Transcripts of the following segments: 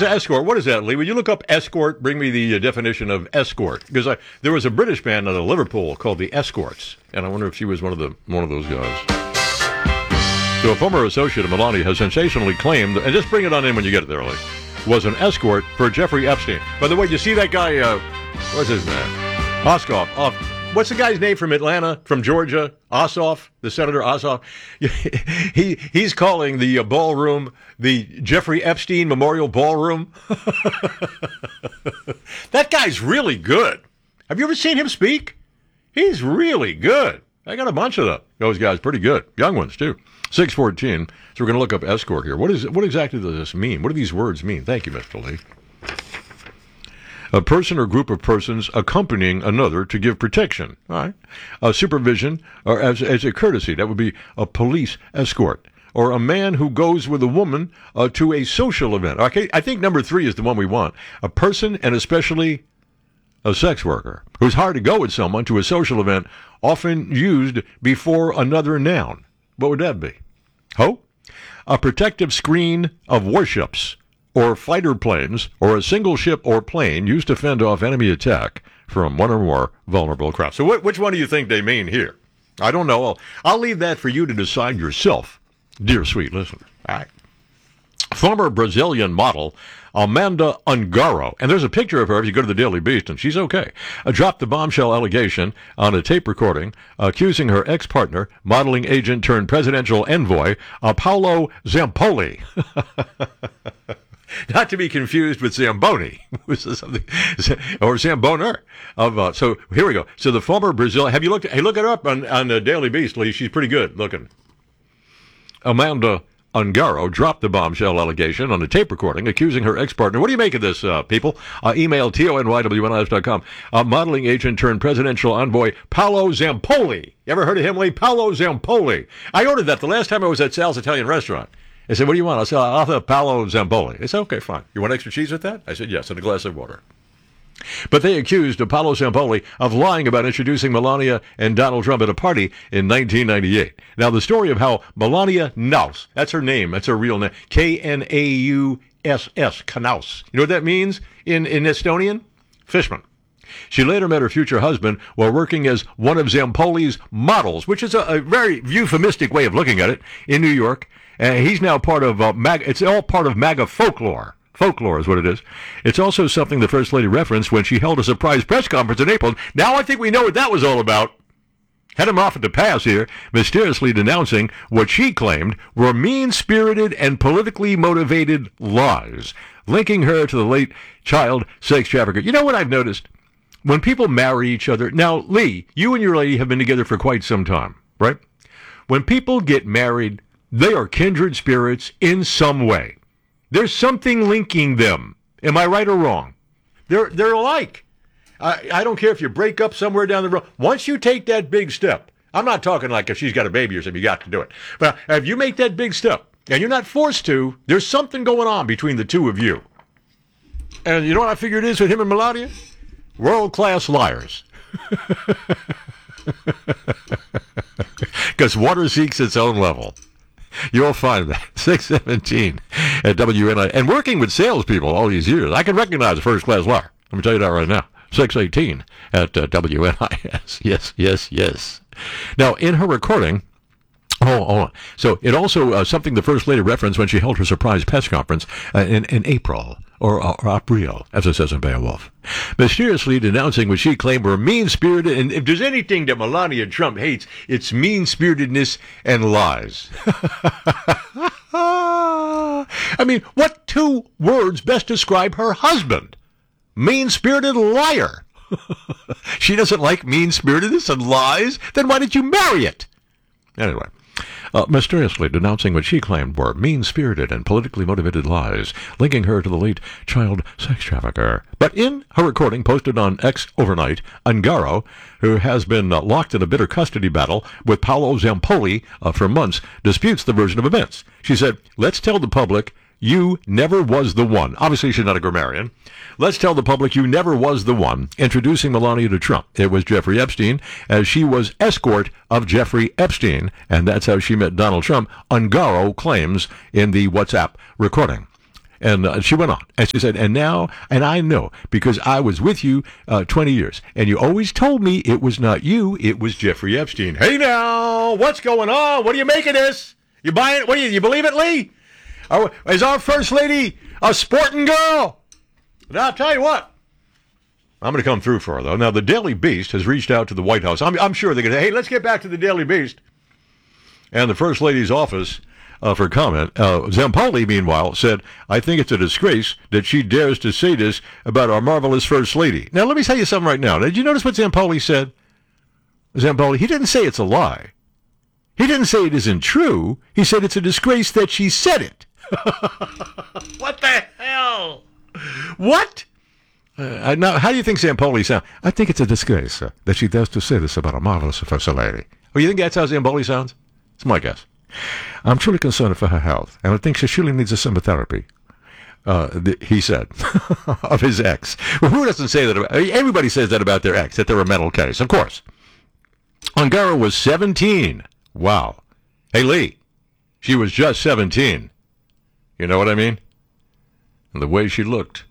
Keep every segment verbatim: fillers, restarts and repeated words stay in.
What's an escort? What is that, Lee? When you look up escort, bring me the uh, definition of escort. Because I, there was a British band out of Liverpool called the Escorts, and I wonder if she was one of the one of those guys. So a former associate of Melania has sensationally claimed, and just bring it on in when you get it there, Lee, was an escort for Jeffrey Epstein. By the way, you see that guy, uh, what's his name? Ossoff. Off. What's the guy's name from Atlanta, from Georgia? Ossoff, the Senator Ossoff. he He's calling the uh, ballroom the Jeffrey Epstein Memorial Ballroom. That guy's really good. Have you ever seen him speak? He's really good. I got a bunch of them. Those guys pretty good. Young ones, too. six fourteen. So we're going to look up escort here. What is what exactly does this mean? What do these words mean? Thank you, Mister Lee. A person or group of persons accompanying another to give protection, all right? A supervision, or as, as a courtesy, that would be a police escort. Or a man who goes with a woman uh, to a social event. Okay, I think number three is the one we want. A person, and especially a sex worker, who's hired to go with someone to a social event, often used before another noun. What would that be? Ho? A protective screen of warships, or fighter planes, or a single ship or plane used to fend off enemy attack from one or more vulnerable craft. So wh- which one do you think they mean here? I don't know. I'll, I'll leave that for you to decide yourself, dear sweet listener. All right. Former Brazilian model Amanda Ungaro, and there's a picture of her if you go to the Daily Beast, and she's okay, uh, dropped the bombshell allegation on a tape recording accusing her ex-partner, modeling agent turned presidential envoy, uh, Paolo Zampoli. Not to be confused with Zamboni, or Zamboner. Of uh, so here we go. So the former Brazil. Have you looked? Hey, look it up on on the Daily Beast, Lee. She's pretty good looking. Amanda Ungaro dropped the bombshell allegation on a tape recording accusing her ex-partner. What do you make of this, uh, people? Uh, email T O N Y W N I S dot com. Uh, modeling agent turned presidential envoy Paolo Zampoli. You ever heard of him, Lee? Paolo Zampoli. I ordered that the last time I was at Sal's Italian Restaurant. I said, what do you want? I said, I'll have Paolo Zampoli. They said, okay, fine. You want extra cheese with that? I said, yes, and a glass of water. But they accused Paolo Zampoli of lying about introducing Melania and Donald Trump at a party in nineteen ninety-eight. Now, the story of how Melania Knaus, that's her name, that's her real name, K N A U S S, Knaus. You know what that means in, in Estonian? Fishman. She later met her future husband while working as one of Zampoli's models, which is a, a very euphemistic way of looking at it, in New York. Uh, he's now part of uh, MAGA. It's all part of MAGA folklore. Folklore is what it is. It's also something the First Lady referenced when she held a surprise press conference in April. Now I think we know what that was all about. Had him off at the pass here, mysteriously denouncing what she claimed were mean-spirited and politically motivated lies, linking her to the late child sex trafficker. You know what I've noticed? When people marry each other... Now, Lee, you and your lady have been together for quite some time, right? When people get married, they are kindred spirits in some way. There's something linking them. Am I right or wrong? They're they're alike. I, I don't care if you break up somewhere down the road. Once you take that big step, I'm not talking like if she's got a baby or something, you got to do it. But if you make that big step, and you're not forced to, there's something going on between the two of you. And you know what I figure it is with him and Melania? World-class liars. Because water seeks its own level. You'll find that. six seventeen at W N I. And working with salespeople all these years, I can recognize a first-class liar. Let me tell you that right now. six eighteen at uh, W N I S. Yes, yes, yes. Now, in her recording... Oh, hold on. So it also uh, something the First Lady referenced when she held her surprise press conference uh, in, in April, or, or April, as it says in Beowulf. Mysteriously denouncing what she claimed were mean-spirited, and if there's anything that Melania Trump hates, it's mean-spiritedness and lies. I mean, what two words best describe her husband? Mean-spirited liar. She doesn't like mean-spiritedness and lies? Then why did you marry it? Anyway. Uh, mysteriously denouncing what she claimed were mean-spirited and politically motivated lies, linking her to the late child sex trafficker. But in her recording posted on X overnight, Ungaro, who has been uh, locked in a bitter custody battle with Paolo Zampoli uh, for months, disputes the version of events. She said, let's tell the public you never was the one. Obviously, she's not a grammarian. Let's tell the public you never was the one introducing Melania to Trump. It was Jeffrey Epstein, as she was escort of Jeffrey Epstein, and that's how she met Donald Trump, Ungaro claims in the WhatsApp recording. And uh, she went on, and she said, and now, and I know, because I was with you uh, twenty years, and you always told me it was not you, it was Jeffrey Epstein. Hey now, what's going on? What do you make of this? You buying it? What do you, you believe it, Lee? Are, is our First Lady a sporting girl? Now, I'll tell you what. I'm going to come through for her, though. Now, the Daily Beast has reached out to the White House. I'm, I'm sure they're going to say, hey, let's get back to the Daily Beast. And the First Lady's office, uh, for comment, uh, Zampoli, meanwhile, said, I think it's a disgrace that she dares to say this about our marvelous First Lady. Now, let me tell you something right now. Did you notice what Zampoli said? Zampoli, he didn't say it's a lie. He didn't say it isn't true. He said it's a disgrace that she said it. What the hell? What? Uh, now, how do you think Zampoli sounds? I think it's a disgrace uh, that she dares to say this about a marvelous First Lady. Oh, you think that's how Zampoli sounds? It's my guess. I'm truly concerned for her health, and I think she surely needs a chemotherapy. Uh, the, he said, of his ex. Well, who doesn't say that about, everybody says that about their ex, that they're a mental case, of course. Ongaro was seventeen. Wow. Hey, Lee, she was just seventeen. You know what I mean? And the way she looked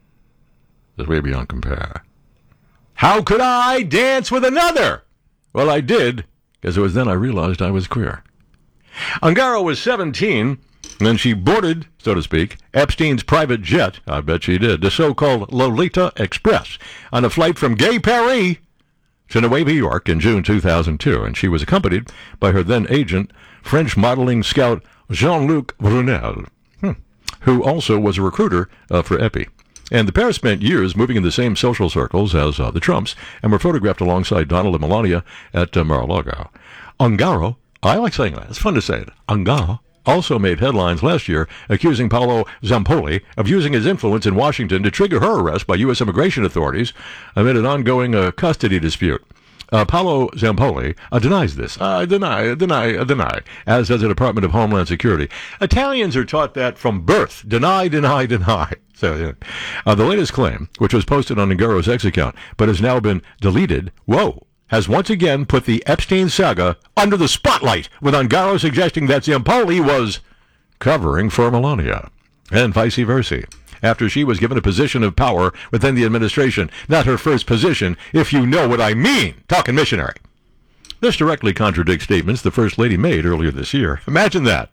is way beyond compare. How could I dance with another? Well, I did, because it was then I realized I was queer. Ongaro was seventeen, and then she boarded, so to speak, Epstein's private jet, I bet she did, the so-called Lolita Express, on a flight from Gay Paris to Nueva York in June two thousand two, and she was accompanied by her then-agent, French modeling scout Jean-Luc Brunel, hmm, who also was a recruiter uh, for Epi. And the pair spent years moving in the same social circles as uh, the Trumps and were photographed alongside Donald and Melania at uh, Mar-a-Lago. Ongaro, I like saying that. It's fun to say it. Ongaro also made headlines last year accusing Paolo Zampoli of using his influence in Washington to trigger her arrest by U S immigration authorities amid an ongoing uh, custody dispute. Uh, Paolo Zampoli uh, denies this. I uh, deny, deny, uh, deny, as does the Department of Homeland Security. Italians are taught that from birth. Deny, deny, deny. So, yeah. uh, the latest claim, which was posted on Ongaro's X account, but has now been deleted, whoa, has once again put the Epstein saga under the spotlight, with Ongaro suggesting that Zampoli was covering for Melania, and vice versa, after she was given a position of power within the administration, not her first position, if you know what I mean. Talking missionary. This directly contradicts statements the First Lady made earlier this year. Imagine that.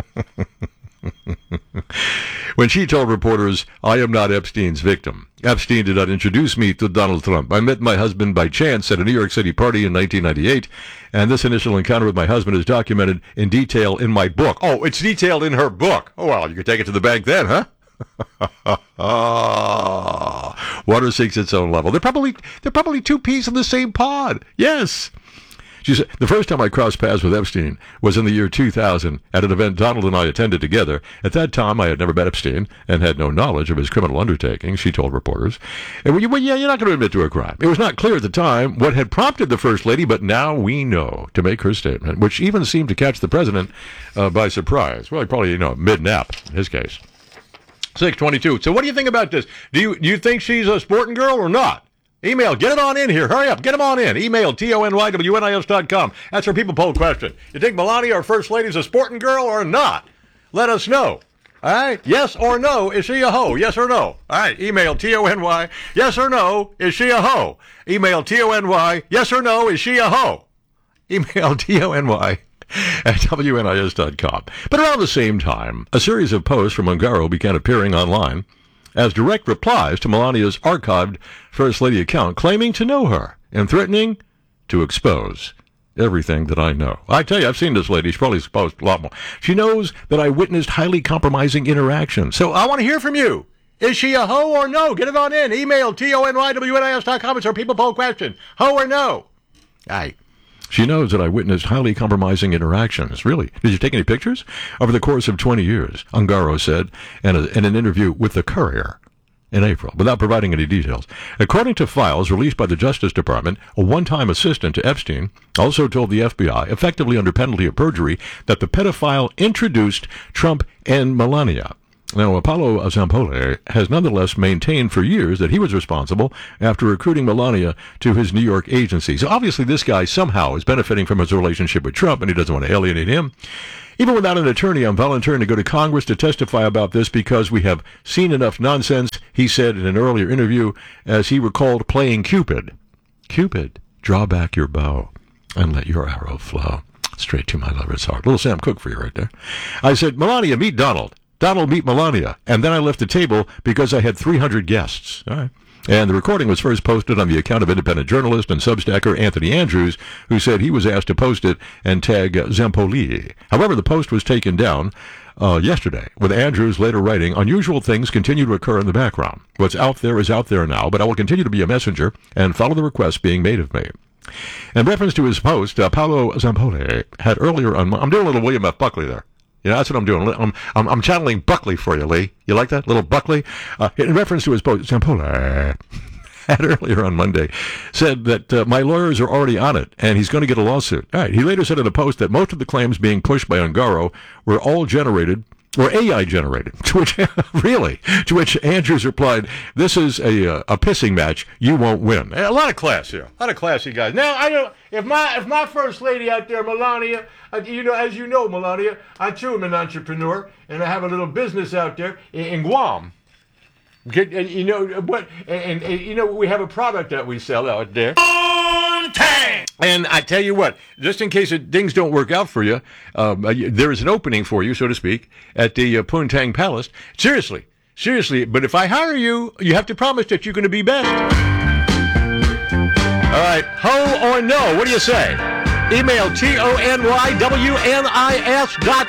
When she told reporters, I am not Epstein's victim. Epstein did not introduce me to Donald Trump. I met my husband by chance at a New York City party in nineteen ninety-eight, and this initial encounter with my husband is documented in detail in my book. Oh, it's detailed in her book. Oh, well, you could take it to the bank then, huh? Water seeks its own level. They're probably they're probably two peas in the same pod. Yes. She said, the first time I crossed paths with Epstein was in the year two thousand at an event Donald and I attended together. At that time, I had never met Epstein and had no knowledge of his criminal undertaking, she told reporters. And well, yeah, you're not going to admit to a crime. It was not clear at the time what had prompted the First Lady, but now we know to make her statement, which even seemed to catch the president uh, by surprise. Well, he probably, you know, mid-nap in his case. six twenty-two. So what do you think about this? Do you, do you think she's a sporting girl or not? Email, get it on in here. Hurry up, get them on in. Email, T O N Y W N I S dot com. That's our people poll question. You think Melania, our First Lady, is a sporting girl or not? Let us know. All right? Yes or no, is she a hoe? Yes or no? All right, email, T O N Y, yes or no, is she a hoe? Email, T O N Y, yes or no, is she a hoe? Email, T O N Y, at W N I S dot com. But around the same time, a series of posts from Ongaro began appearing online as direct replies to Melania's archived First Lady account, claiming to know her and threatening to expose everything that I know. I tell you, I've seen this lady. She's probably exposed a lot more. She knows that I witnessed highly compromising interactions. So I want to hear from you. Is she a hoe or no? Get it on in. Email, T O N Y W N I S dot com. It's our people poll question. Hoe or no? All right. She knows that I witnessed highly compromising interactions. Really? Did you take any pictures? Over the course of twenty years, Ongaro said in, a, in an interview with The Courier in April, without providing any details. According to files released by the Justice Department, a one-time assistant to Epstein also told the F B I, effectively under penalty of perjury, that the pedophile introduced Trump and Melania. Now, Apollo Zampoli has nonetheless maintained for years that he was responsible after recruiting Melania to his New York agency. So obviously this guy somehow is benefiting from his relationship with Trump, and he doesn't want to alienate him. Even without an attorney, I'm volunteering to go to Congress to testify about this because we have seen enough nonsense, he said in an earlier interview, as he recalled playing Cupid. Cupid, draw back your bow and let your arrow flow straight to my lover's heart. Little Sam Cooke for you right there. I said, Melania, meet Donald. Donald, meet Melania. And then I left the table because I had three hundred guests. All right. And the recording was first posted on the account of independent journalist and Substacker Anthony Andrews, who said he was asked to post it and tag Zampoli. However, the post was taken down uh, yesterday, with Andrews later writing, unusual things continue to occur in the background. What's out there is out there now, but I will continue to be a messenger and follow the requests being made of me. In reference to his post, uh, Paolo Zampoli had earlier on... I'm doing a little William F. Buckley there. Yeah, that's what I'm doing. I'm, I'm, I'm channeling Buckley for you, Lee. You like that? Little Buckley? Uh, in reference to his post, Zampoli had earlier on Monday said that uh, my lawyers are already on it, and he's going to get a lawsuit. All right. He later said in a post that most of the claims being pushed by Ungaro were all generated, or A I generated. To which, really? To which Andrews replied, this is a uh, a pissing match. You won't win. A lot of class here. A lot of classy guys. Now, I know, if my if my first lady out there, Melania, uh, you know, as you know, Melania, I too am an entrepreneur, and I have a little business out there in, in Guam. Get, and, you know what? And, and you know we have a product that we sell out there. And I tell you what, just in case it, things don't work out for you, um, uh, there is an opening for you, so to speak, at the uh, Poontang Palace. Seriously, seriously. But if I hire you, you have to promise that you're going to be best. All right, ho or no? What do you say? Email T O N Y W N I S dot